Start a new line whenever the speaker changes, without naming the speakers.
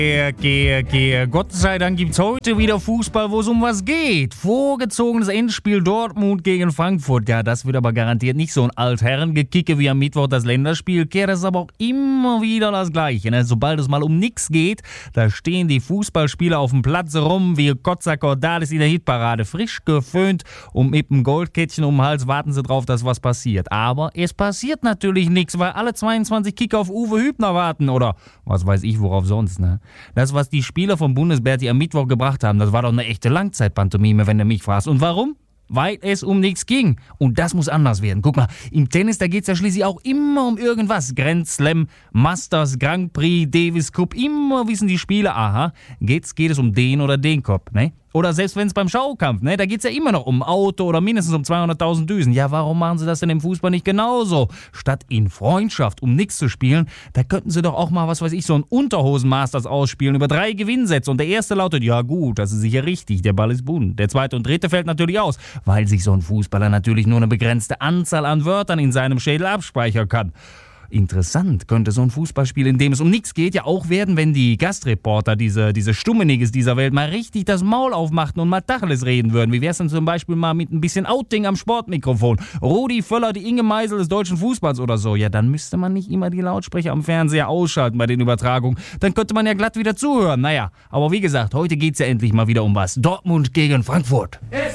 Gott sei Dank gibt's heute wieder Fußball, wo es um was geht. Vorgezogenes Endspiel Dortmund gegen Frankfurt. Ja, das wird aber garantiert nicht so ein Altherrengekicke wie am Mittwoch das Länderspiel. Das ist aber auch immer wieder das Gleiche. Ne? Sobald es mal um nichts geht, da stehen die Fußballspieler auf dem Platz rum wie Kotzer Cordalis in der Hitparade. Frisch geföhnt und mit einem Goldkettchen um den Hals warten sie drauf, dass was passiert. Aber es passiert natürlich nichts, weil alle 22 Kicker auf Uwe Hübner warten. Oder was weiß ich, worauf sonst, ne? Das, was die Spieler vom Bundesberti am Mittwoch gebracht haben, das war doch eine echte Langzeitpantomime, wenn du mich fragst. Und warum? Weil es um nichts ging. Und das muss anders werden. Guck mal, im Tennis, da geht's ja schließlich auch immer um irgendwas. Grand Slam, Masters, Grand Prix, Davis Cup. Immer wissen die Spieler, aha, geht es um den oder den Kopf, ne? Oder selbst wenn es beim Schaukampf, ne, da geht's ja immer noch um Auto oder mindestens um 200.000 Düsen. Ja, warum machen sie das denn im Fußball nicht genauso? Statt in Freundschaft um nichts zu spielen, da könnten sie doch auch mal, was weiß ich, so ein Unterhosen-Masters ausspielen über 3 Gewinnsätze. Und der erste lautet, ja gut, das ist sicher richtig, der Ball ist bunt. Der zweite und dritte fällt natürlich aus, weil sich so ein Fußballer natürlich nur eine begrenzte Anzahl an Wörtern in seinem Schädel abspeichern kann. Interessant könnte so ein Fußballspiel, in dem es um nichts geht, ja auch werden, wenn die Gastreporter, diese Stummeniges dieser Welt, mal richtig das Maul aufmachten und mal Tacheles reden würden. Wie wär's denn zum Beispiel mal mit ein bisschen Outing am Sportmikrofon? Rudi Völler, die Inge Meisel des deutschen Fußballs oder so. Ja, dann müsste man nicht immer die Lautsprecher am Fernseher ausschalten bei den Übertragungen. Dann könnte man ja glatt wieder zuhören. Naja, aber wie gesagt, heute geht's ja endlich mal wieder um was. Dortmund gegen Frankfurt.